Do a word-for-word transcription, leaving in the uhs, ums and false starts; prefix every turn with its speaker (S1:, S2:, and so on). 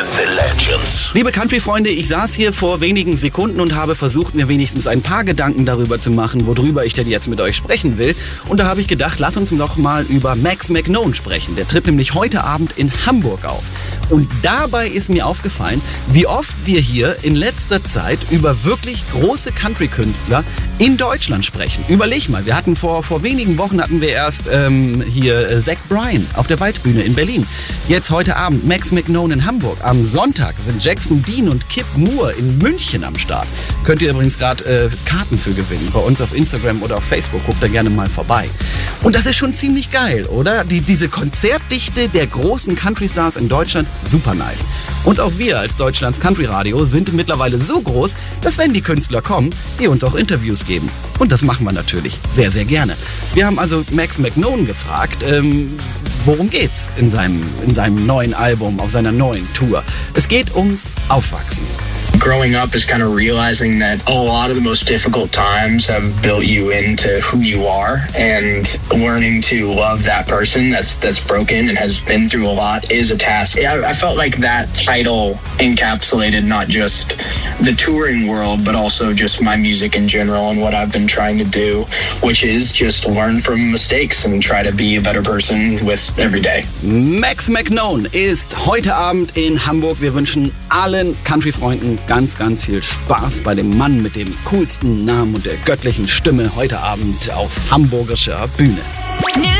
S1: and the Legends.
S2: Liebe Country-Freunde, ich saß hier vor wenigen Sekunden und habe versucht, mir wenigstens ein paar Gedanken darüber zu machen, worüber ich denn jetzt mit euch sprechen will. Und da habe ich gedacht, lass uns noch mal über Max McKnone sprechen. Der tritt nämlich heute Abend in Hamburg auf. Und dabei ist mir aufgefallen, wie oft wir hier in letzter Zeit über wirklich große Country-Künstler in Deutschland sprechen. Überleg mal, wir hatten vor, vor wenigen Wochen hatten wir erst ähm, hier äh, Zach Bryan auf der Waldbühne in Berlin. Jetzt heute Abend Max McKnone in Hamburg. Am Sonntag sind Jackson Dean und Kip Moore in München am Start. Könnt ihr übrigens gerade äh, Karten für gewinnen. Bei uns auf Instagram oder auf Facebook. Guckt da gerne mal vorbei. Und das ist schon ziemlich geil, oder? Die, diese Konzertdichte der großen Country-Stars in Deutschland, super nice. Und auch wir als Deutschlands Country-Radio sind mittlerweile so groß, dass wenn die Künstler kommen, die uns auch Interviews geben. Und das machen wir natürlich sehr, sehr gerne. Wir haben also Max McKnone gefragt, ähm, worum geht's in seinem, in seinem neuen Album, auf seiner neuen Tour. Es geht ums Aufwachsen.
S3: Growing up is kind of realizing that a lot of the most difficult times have built you into who you are, and learning to love that person that's that's broken and has been through a lot is a task. I, I felt like that title encapsulated not just the touring world, but also just my music in general and what I've been trying to do, which is just learn from mistakes and try to be a better person with every day.
S2: Max McKnone ist heute Abend in Hamburg. Wir wünschen allen Country-Freunden ganz, ganz viel Spaß bei dem Mann mit dem coolsten Namen und der göttlichen Stimme heute Abend auf hamburgischer Bühne.
S4: New